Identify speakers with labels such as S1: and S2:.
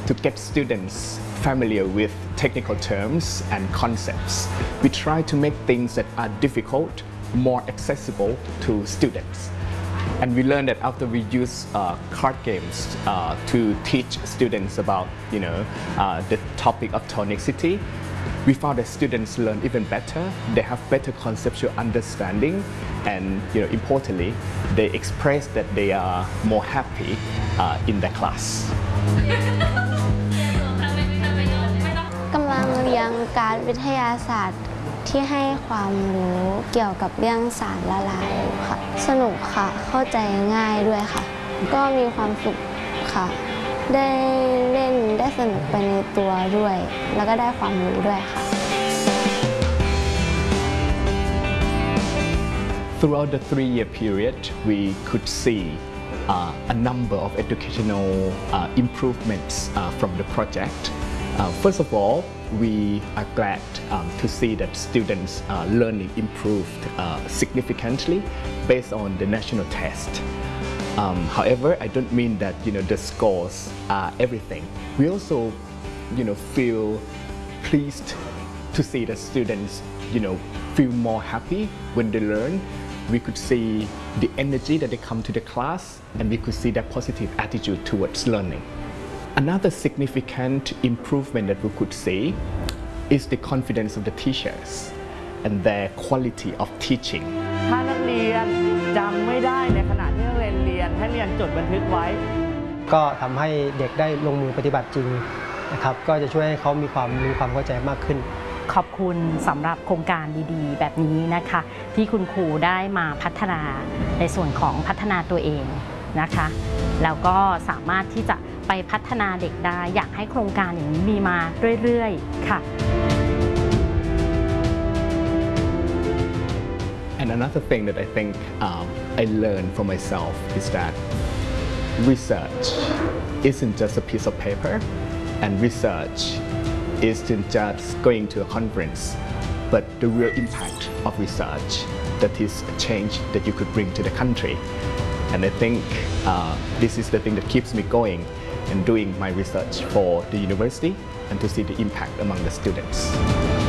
S1: to get students familiar with technical terms and concepts. We try to make things that are difficult more accessible to students. And we learned that after we use card games to teach students about the topic of tonicity, we found that students learn even better. They have better conceptual understanding, and importantly, they express that they are more happy in their class.
S2: กำลังเรียนการวิทยาศาสตร์ที่ให้ความรู้เกี่ยวกับเรื่องสารละลายค่ะสนุกค่ะเข้าใจง่ายด้วยค่ะก็มีความสุขค่ะได้เล่นได้สนุกไปในตัวด้วยแล้วก็ได้ความรู้ด้วยค่ะ
S1: Throughout the 3-year period, we could see a number of educational improvements from the project. First of all, we are glad to see that students' learning improved significantly based on the national test. However, I don't mean that the scores are everything. We also feel pleased to see that students feel more happy when they learn. We could see the energy that they come to the class, and we could see their positive attitude towards learning. Another significant improvement that we could see is the confidence of the teachers and their quality of teaching.
S3: ถ้านักเรียนจำไม่ได้ในขณะที่นักเรียนเรียนให้เรียนจดบันทึกไว้
S4: ก็ทำให้เด็กได้ลงมือปฏิบัติจริงนะครับก็จะช่วยให้เขามีความเข้าใจมากขึ้น
S5: ขอบคุณสำหรับโครงการดีๆแบบนี้นะคะที่คุณครูได้มาพัฒนาในส่วนของพัฒนาตัวเองนะคะแล้วก็สามารถที่จะไปพัฒนาเด็กได้อยากให้โครงการอย่างนี้มีมาเรื่อยๆค่ะ
S1: And another thing that I think I learned for myself is that research isn't just a piece of paper, and research isn't just going to a conference, but the real impact of research, that is a change that you could bring to the country. And I think this is the thing that keeps me going and doing my research for the university and to see the impact among the students.